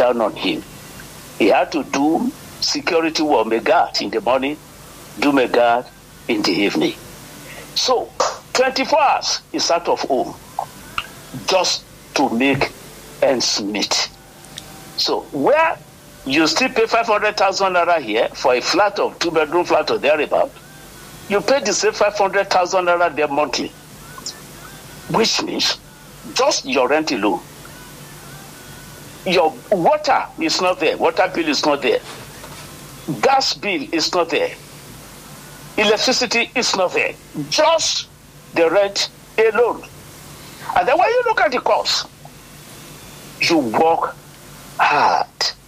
down on him. He had to do security work, Megad in the morning, do Megad in the evening. So 24 hours is out of home just to make ends meet. So where you still pay 500,000 naira here for a flat of 2-bedroom flat or thereabout, you pay the same 500,000 naira there monthly, which means just your rent alone. Your water is not there. Water bill is not there. Gas bill is not there. Electricity is not there. Just the rent alone. And then when you look at the cost, you work hard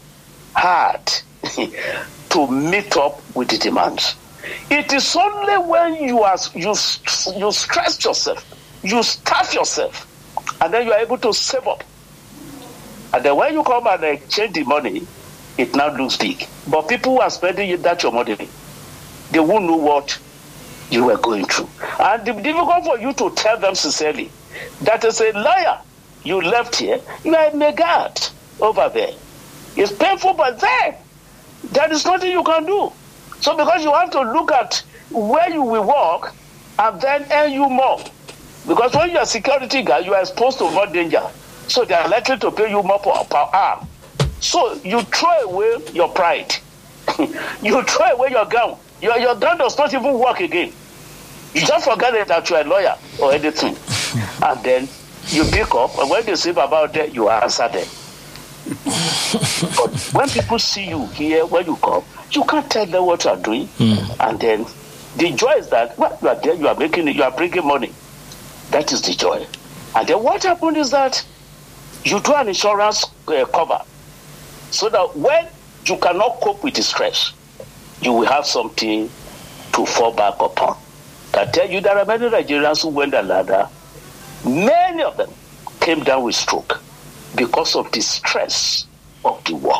to meet up with the demands. It is only when you stress yourself, you starve yourself, and then you are able to save up. And then when you come and exchange the money, it now looks big. But people who are spending that your money, they won't know what you were going through. And it's difficult for you to tell them sincerely that as a lawyer, you left here, you are a Megad over there. It's painful, but there is nothing you can do. So because you have to look at where you will work and then earn you more. Because when you are a security guard, you are exposed to more danger. So they are likely to pay you more per hour. So you throw away your pride. You throw away your gown. Your gown does not even work again. You just forget that you are a lawyer or anything. And then you pick up, and when they say about that, you answer them. But when people see you here, when you come, you can't tell them what you are doing. And then the joy is that you are there, you are bringing money. That is the joy. And then what happened is that you do an insurance cover, so that when you cannot cope with the stress, you will have something to fall back upon. I tell you, there are many Nigerians who went the ladder. Many of them came down with stroke because of the stress of the war.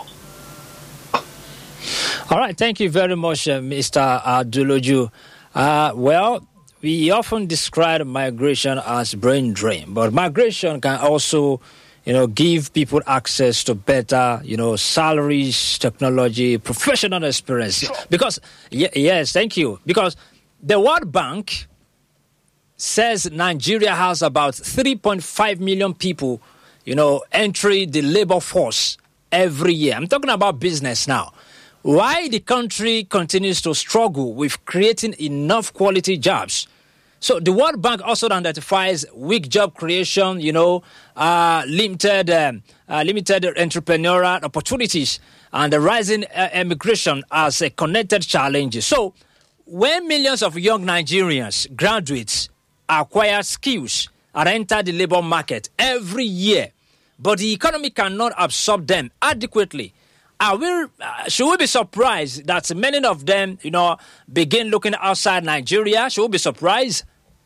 All right, thank you very much, Mr. Adeloju. Well, we often describe migration as brain drain, but migration can also, give people access to better, salaries, technology, professional experience. Sure. Because, yes, thank you. Because the World Bank says Nigeria has about 3.5 million people, entering the labor force every year. I'm talking about business now. Why the country continues to struggle with creating enough quality jobs? So the World Bank also identifies weak job creation, limited entrepreneurial opportunities, and the rising immigration as a connected challenges. So when millions of young Nigerians, graduates, acquire skills and enter the labor market every year, but the economy cannot absorb them adequately, should we be surprised that many of them, begin looking outside Nigeria? Should we be surprised?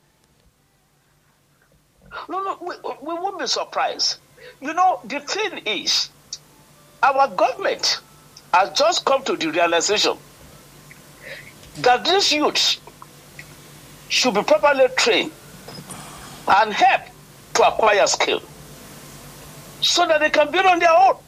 No, we won't be surprised. The thing is, our government has just come to the realization that these youths should be properly trained and helped to acquire skill so that they can build on their own.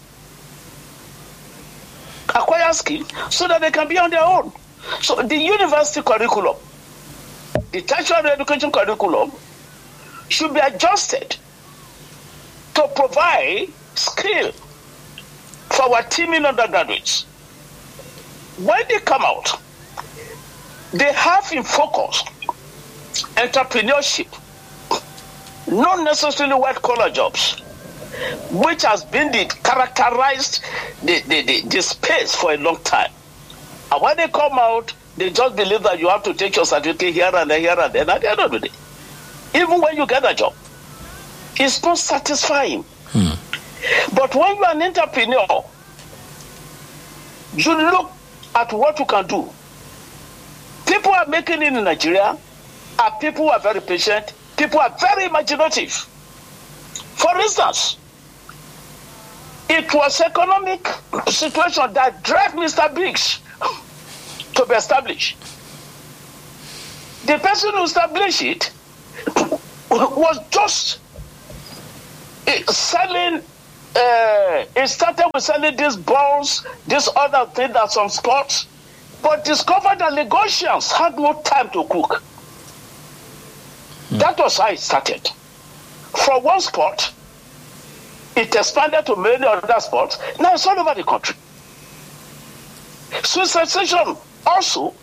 Acquire skill so that they can be on their own. So the university curriculum, the tertiary education curriculum, should be adjusted to provide skill for our teaming undergraduates. When they come out, they have in focus entrepreneurship, not necessarily white-collar jobs, which has been characterized the space for a long time. And when they come out, they just believe that you have to take your certificate here and there, and at the end of the day, even when you get a job, it's not satisfying. But when you're an entrepreneur, you look at what you can do. People are making it in Nigeria, and people are very patient, people are very imaginative. For instance, it was economic situation that drove Mr. Biggs to be established. The person who established it was just selling it started with selling these balls, this other thing that some sports, but discovered that Lagosians had no time to cook. That was how it started. From one spot, it expanded to many other spots. Now it's all over the country. Sweet Sensation also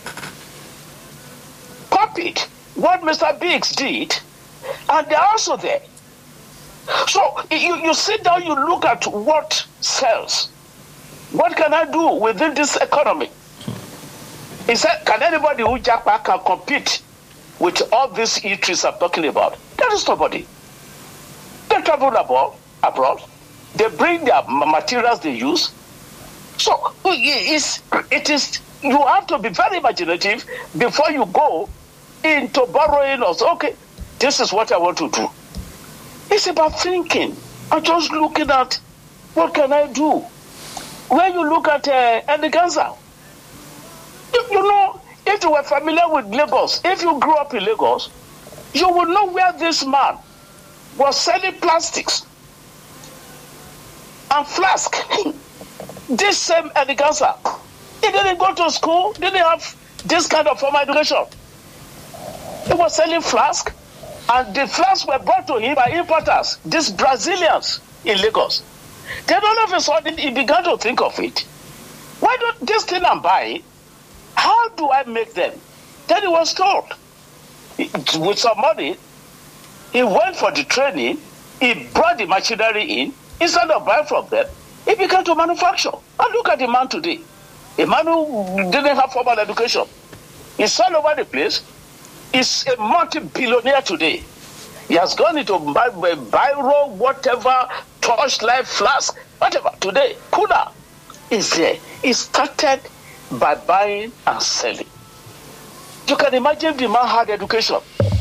copied what Mr. Biggs did, and they're also there. So you sit down, you look at what sells. What can I do within this economy? He said, can anybody who jackpot can compete with all these eateries I'm talking about? There is nobody. They travel abroad. They bring their materials they use. So it is. You have to be very imaginative before you go into borrowing or say, okay, this is what I want to do. It's about thinking and just looking at what can I do. When you look at Eleganza, you know, if you were familiar with Lagos, if you grew up in Lagos, you would know where this man was selling plastics and flask. This same Eleganza, he didn't go to school, didn't have this kind of formal education. He was selling flask, and the flasks were brought to him by importers, these Brazilians in Lagos. Then all of a sudden, he began to think of it. Why don't this thing I'm buying, how do I make them? Then he was told, with some money, he went for the training, he brought the machinery in, instead of buying from them, he began to manufacture. And look at the man today. A man who didn't have formal education. He's all over the place. He's a multi-billionaire today. He has gone into Biro, whatever, Torchlight, Flask, whatever. Today, Kuna is there. He started by buying and selling. You can imagine the man had education.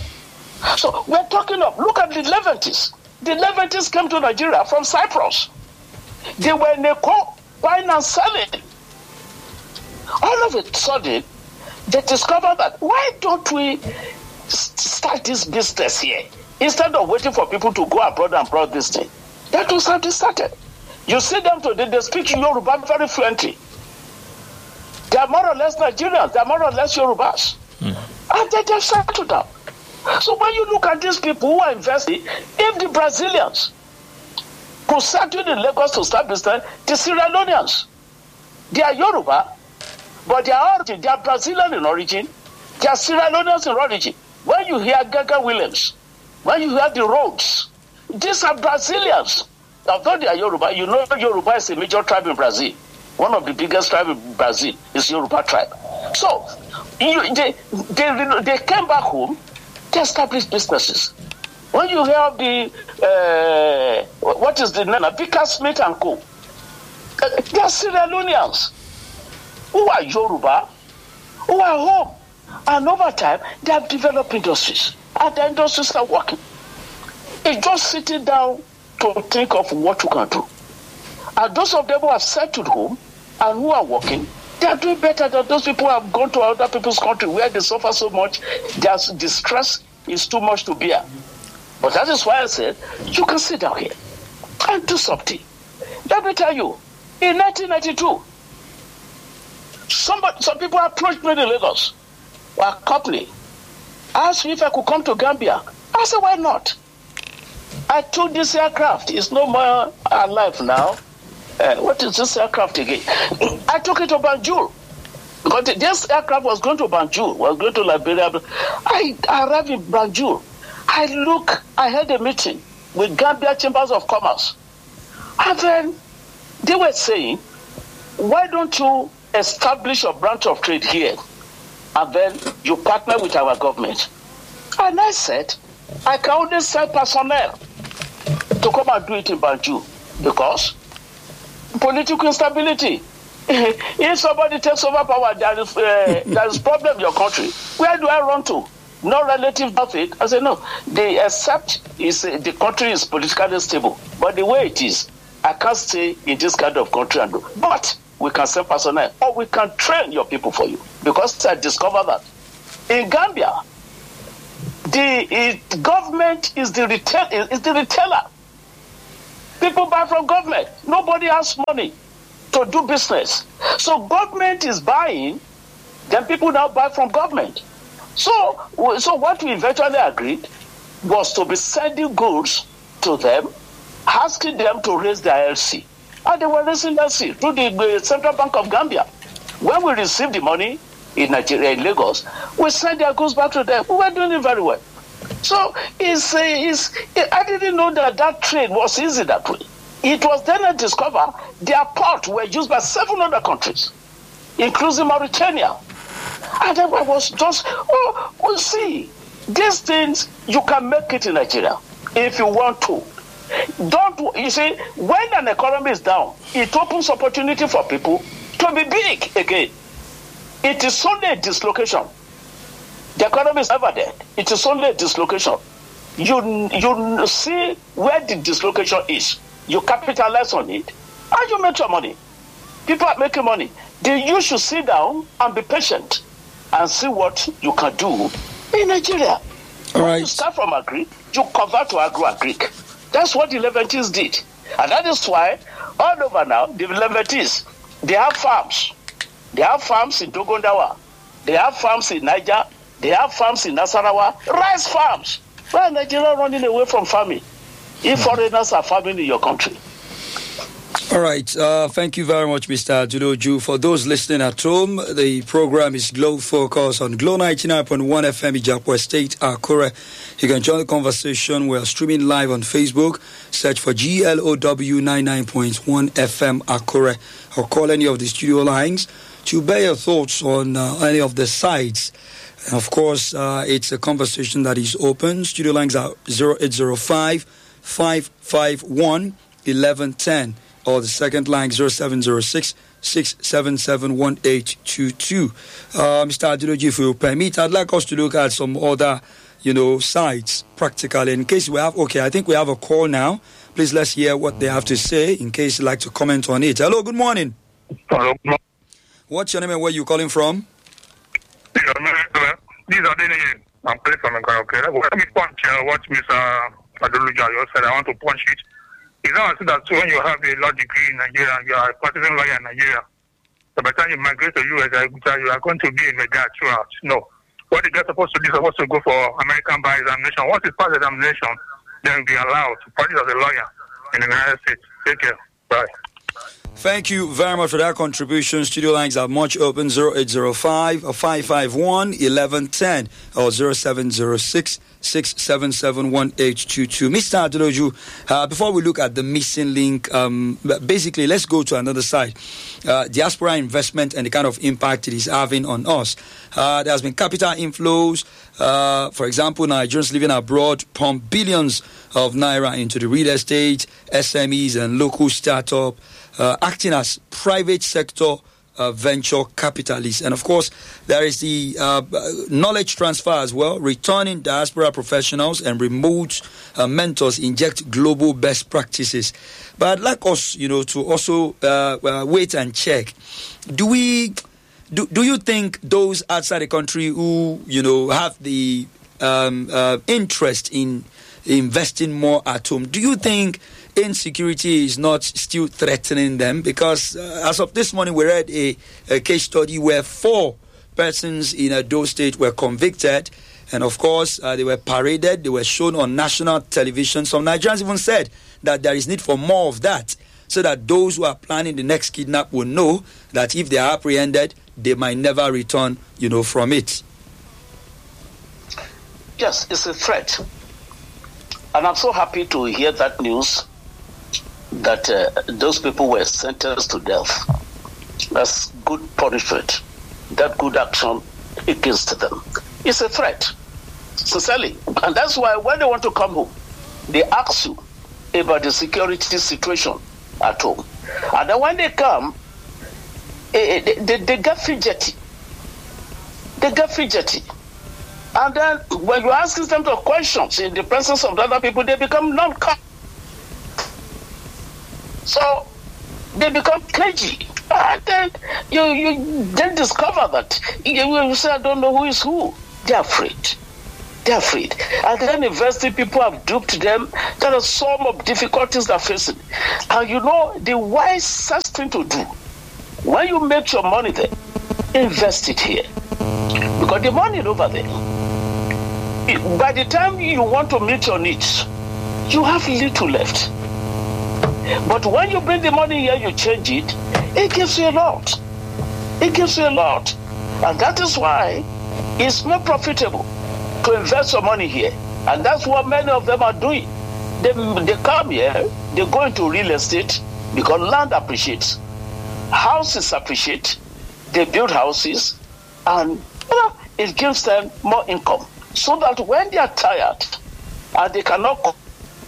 So we're talking of, look at the Levantis. The Levantis came to Nigeria from Cyprus. They were in a buying and selling. All of a sudden, they discovered that why don't we start this business here instead of waiting for people to go abroad and abroad this thing? That was how they started. You see them today, they speak Yoruba very fluently. They are more or less Nigerians, they are more or less Yorubas. And they just settled down. So when you look at these people who are investing, if the Brazilians could settle in Lagos to start business, the Sierra Leoneans, they are Yoruba, but they are Brazilian in origin, they are Sierra Leoneans in origin. When you hear Gaga Williams, when you hear the Rhodes, these are Brazilians. Although they are Yoruba, you know Yoruba is a major tribe in Brazil. One of the biggest tribes in Brazil is Yoruba tribe. So they came back home, they established businesses. When you hear of the, what is the name, Vicar Smith and Co., they are Sierra Leoneans who are Yoruba, who are home. And over time, they have developed industries. And the industries are working. It's just sitting down to think of what you can do. And those of them who have settled home and who are working, they are doing better than those people who have gone to other people's country where they suffer so much. Their distress is too much to bear. But that is why I said, you can sit down here and do something. Let me tell you, in 1992, some people approached me in Lagos, a company, asked me if I could come to Gambia. I said, why not? I took this aircraft. It's no more alive now. What is this aircraft again? I took it to Banjul. Because this aircraft was going to Banjul, was going to Liberia. I arrived in Banjul. I had a meeting with Gambia Chambers of Commerce. And then they were saying, why don't you establish a branch of trade here? And then you partner with our government. And I said, I can only send personnel to come and do it in Banjul because political instability. If somebody takes over power, there is problem in your country. Where do I run to? No relative, nothing. I said, no. They accept the country is politically stable. But the way it is, I can't stay in this kind of country and do. But we can send personnel or we can train your people for you. Because I discovered that in Gambia, the government is the retailer. People buy from government. Nobody has money to do business. So government is buying, then people now buy from government. So what we eventually agreed was to be sending goods to them, asking them to raise their LC. And they were raising LC through the Central Bank of Gambia. When we received the money in Nigeria, in Lagos, we sent their goods back to them. We were doing it very well. So I didn't know that trade was easy that way. It was then I discovered their port were used by 7 other countries, including Mauritania. And then I was just, see, these things, you can make it in Nigeria if you want to. You see, when an economy is down, it opens opportunity for people to be big again. It is only a dislocation. The economy is never dead. It is only a dislocation. You see where the dislocation is. You capitalize on it, and you make your money. People are making money. You should sit down and be patient and see what you can do in Nigeria. All right. When you start from agri, you convert to agro-agric. That's what the Levantis did. And that is why all over now, the Levantis, they have farms. They have farms in Dogondawa. They have farms in Niger. They have farms in Nasarawa. Rice farms. Why Nigeria running away from farming? If foreigners are farming in your country. All right. Thank you very much, Mr. Aderoju. For those listening at home, the program is Glow Focus on Glow 99.1 FM, Ijapo Estate, Akure. You can join the conversation. We are streaming live on Facebook. Search for GLOW 99.1 FM, Akure, or call any of the studio lines to bear your thoughts on any of the sites. And of course, it's a conversation that is open. Studio lines are 0805 551 1110. Or the second line, 0706 677 1822. Mr. Aderoju, if you permit, I'd like us to look at some other, sites practically. In case we have, I think we have a call now. Please, let's hear what they have to say in case you'd like to comment on it. Hello, good morning. Hello. What's your name and where you calling from? These are the I'm calling from Nkanoke. Let me punch what Mr. Aderoju said. I want to punch it. It's not that when you have a law degree in Nigeria, you are a partisan lawyer in Nigeria. So by the time you migrate to US, you are going to be a media throughout. No. What the guy supposed to do is supposed to go for American bar examination. Once it's passed examination, then be allowed to practice as a lawyer in the United States. Take care. Bye. Thank you very much for that contribution. Studio lines are much open, 0805 551 1110 or 0706 677 1822. Mr. Aderoju, before we look at the missing link, basically, let's go to another side. Diaspora investment and the kind of impact it is having on us. There has been capital inflows. For example, Nigerians living abroad pump billions of naira into the real estate, SMEs and local startup, acting as private sector venture capitalists. And of course, there is the knowledge transfer as well. Returning diaspora professionals and remote mentors inject global best practices. But I'd like us, to also wait and check. Do you think those outside the country who, have the interest in investing more at home, do you think insecurity is not still threatening them? Because as of this morning, we read a case study where 4 persons in Edo State were convicted. And of course, they were paraded. They were shown on national television. Some Nigerians even said that there is need for more of that, so that those who are planning the next kidnap will know that if they are apprehended, they might never return, from it. Yes, it's a threat. And I'm so happy to hear that news, that those people were sentenced to death. That's good punishment. That good action against them. It's a threat, sincerely. And that's why when they want to come home, they ask you about the security situation at home. And then when they come, they get fidgety. They get fidgety. And then when you ask them the questions in the presence of the other people, they become non-calm. So they become cagey. And then you then discover that you say, I don't know who is who. They're afraid. They're afraid. And then investing, people have duped them. There are some of difficulties they're facing. And you know, the wisest thing to do, when you make your money there, invest it here. Because the money is over there. By the time you want to meet your needs, you have little left. But when you bring the money here, you change it, it gives you a lot. It gives you a lot. And that is why it's more profitable to invest your money here. And that's what many of them are doing. They come here, they go into real estate because land appreciates. Houses appreciate. They build houses and it gives them more income. So that when they are tired and they cannot go,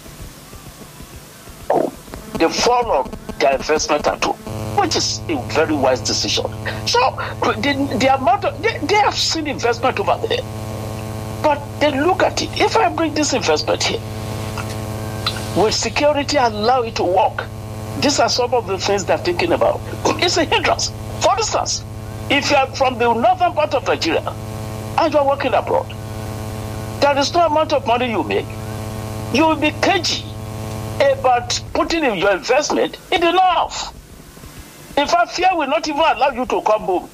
they follow their investment at home, which is a very wise decision. So the amount of, they have seen investment over there, but they look at it. If I bring this investment here, will security allow it to work? These are some of the things they're thinking about. It's a hindrance. For instance, if you are from the northern part of Nigeria and you are working abroad, there is no amount of money you make. You will be cagey about putting in your investment in the north. In fact, fear will not even allow you to come home.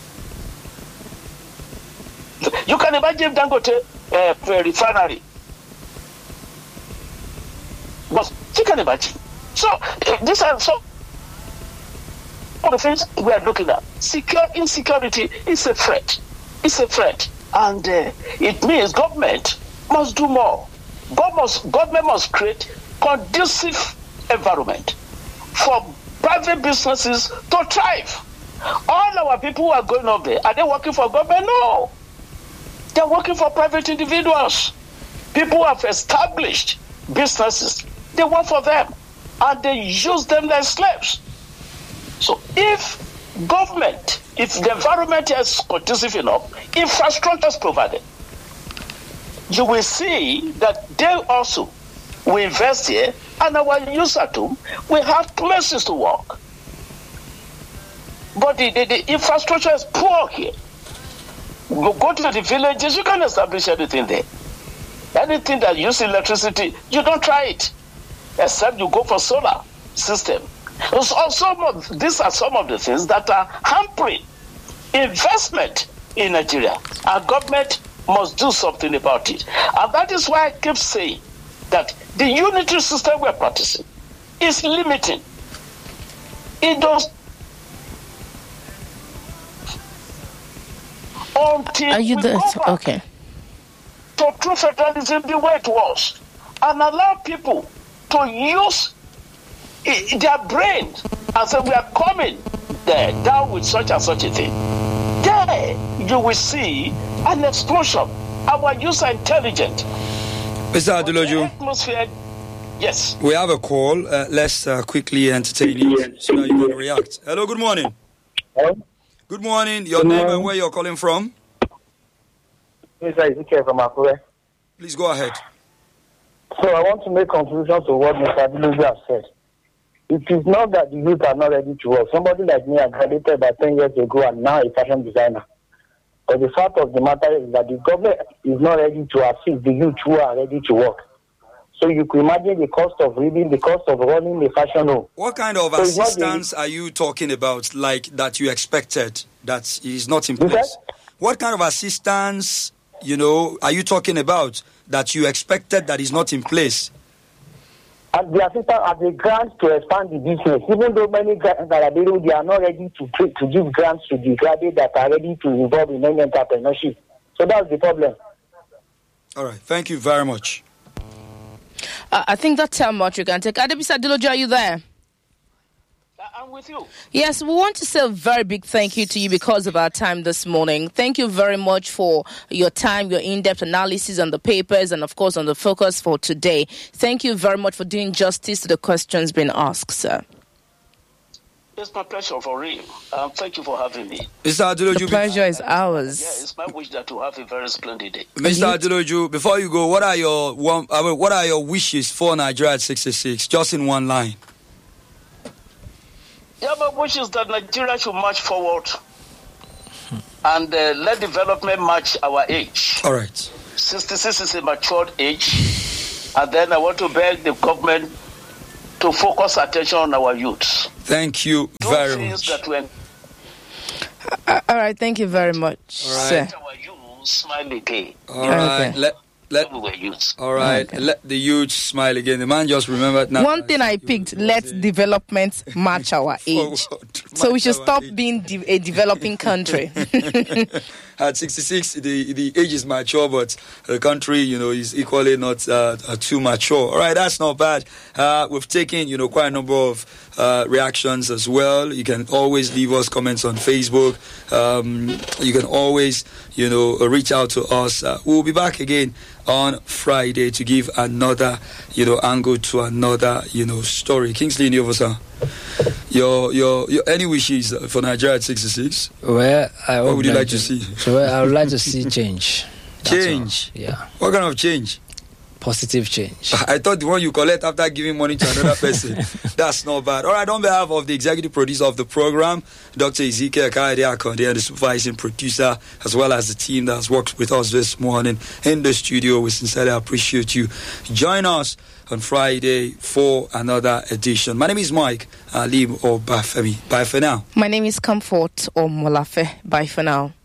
You can imagine Dangote refinery. But you can imagine. So these are some of the things we are looking at. Insecurity is a threat. It's a threat. And it means government must do more. Government must create conducive environment for private businesses to thrive. All our people who are going up there, are they working for government? No. They're working for private individuals. People who have established businesses, they work for them and they use them like slaves. So if government, if the environment is conducive enough, infrastructure is provided, you will see that they also will invest here and our youth at home will have places to work. But the infrastructure is poor here. You go to the villages, you can't establish anything there. Anything that uses electricity, you don't try it, except you go for solar system. So these are some of the things that are hampering investment in Nigeria. Our government must do something about it. And that is why I keep saying that the unitary system we're practicing is limiting. It does until are you there? Okay. So true federalism the way it was, and allow people to use their brains and say we are coming there down with such and such a thing. There you will see an explosion. Our youth are intelligent. Mr. Adeloju, atmosphere, yes. We have a call. Let's quickly entertain it so that you can react. Hello, good morning. Hello? Good morning. Your name and where you're calling from? Mr. Ezekiel from Akure. Please go ahead. So I want to make contribution to what Mr. Adeloju has said. It is not that the youth are not ready to work. Somebody like me, I graduated about 10 years ago and now a fashion designer. But the fact of the matter is that the government is not ready to assist the youth who are ready to work. So you can imagine the cost of reading, the cost of running the fashion home. What kind of assistance are you talking about, like that you expected that is not in place? What kind of assistance, are you talking about that you expected that is not in place? And the assistance are the grants to expand the business. Even though many grants that are available, they are not ready to give grants to the graduates that are ready to involve in any entrepreneurship. So that's the problem. All right. Thank you very much. I think that's how much you can take. Adebisi Adeloju, are you there? I'm with you. Yes, we want to say a very big thank you to you because of our time this morning. Thank you very much for your time, your in-depth analysis on the papers, and of course on the focus for today. Thank you very much for doing justice to the questions being asked, sir. It's my pleasure for real. Thank you for having me. Mr. Adeloju, the pleasure is ours. Yeah, it's my wish that to have a very splendid day. Mr. Adeloju, before you go, what are your wishes for Nigeria at 66? Just in one line. Yeah, my wish is that Nigeria should march forward and let development match our age. All right. 66 is a matured age. And then I want to beg the government to focus attention on our youths. Thank you very much. All right, thank you very much. All right. Let our youths smile again. All right. Okay. Let the youth smile again. The man just remembered now. One thing I picked, let development match our age. So we should stop being a developing country. At 66, the age is mature, but the country, is equally not too mature. All right, that's not bad. We've taken, quite a number of reactions as well. You can always leave us comments on Facebook. You can always, reach out to us. We'll be back again on Friday to give another, angle to another, story. Kingsley Niovosa, your any wishes for Nigeria at 66? Well, what would you like to see? So I would like to see change. Change? Yeah. What kind of change? Positive change. I thought the one you collect after giving money to another person. That's not bad. All right, on behalf of the executive producer of the program, Dr. Ezekiel Kaide Akonde, and the supervising producer, as well as the team that has worked with us this morning in the studio, we sincerely appreciate you. Join us on Friday for another edition. My name is Mike Alim Obafemi. Bye for now. My name is Comfort Omolafe. Bye for now.